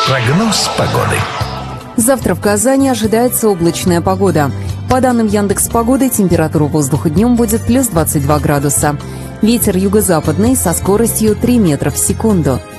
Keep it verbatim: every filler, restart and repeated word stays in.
Прогноз погоды. Завтра в Казани ожидается облачная погода. По данным Яндекс.Погоды, температура воздуха днем будет плюс двадцать два градуса. Ветер юго-западный со скоростью три метра в секунду.